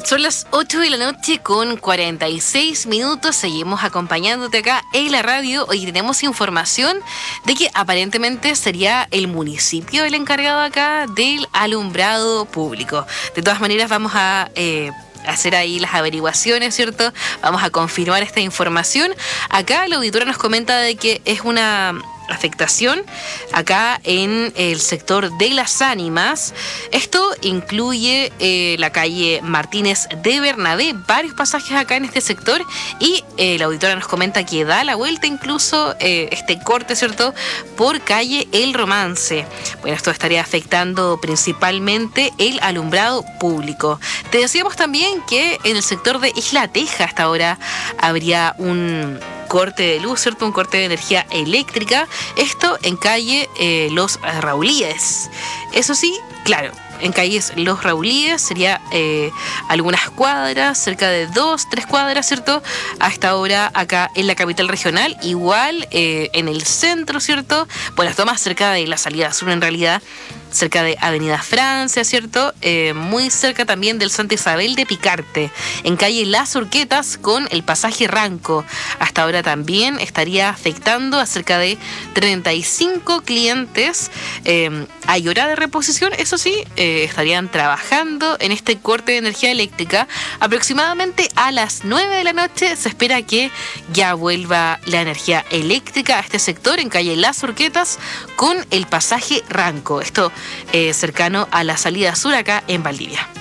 Son las 8 de la noche con 46 minutos. Seguimos acompañándote acá en la radio. Hoy tenemos información de que aparentemente sería el municipio el encargado acá del alumbrado público. De todas maneras, vamos a hacer ahí las averiguaciones, ¿cierto? Vamos a confirmar esta información. Acá la auditora nos comenta de que es una afectación acá en el sector de Las Ánimas. Esto incluye la calle Martínez de Bernabé, varios pasajes acá en este sector, y la auditora nos comenta que da la vuelta incluso este corte, ¿cierto?, por calle El Romance. Bueno, esto estaría afectando principalmente el alumbrado público. Te decíamos también que en el sector de Isla Teja hasta ahora habría un corte de luz, ¿cierto? Un corte de energía eléctrica. Esto en calle Los Raulíes. Eso sí, claro, en calles Los Raulíes sería algunas cuadras, cerca de 2-3 cuadras, ¿cierto? Hasta ahora acá en la capital regional, igual en el centro, ¿cierto? Bueno, esto más cerca de la salida sur en realidad, cerca de Avenida Francia, ¿cierto? Muy cerca también del Santa Isabel de Picarte, en calle Las Urquetas con el pasaje Ranco. Hasta ahora también estaría afectando a cerca de 35 clientes. Hay hora de reposición, eso sí, estarían trabajando en este corte de energía eléctrica. Aproximadamente a las 9 de la noche se espera que ya vuelva la energía eléctrica a este sector en calle Las Urquetas con el pasaje Ranco. Esto cercano a la salida sur acá en Valdivia.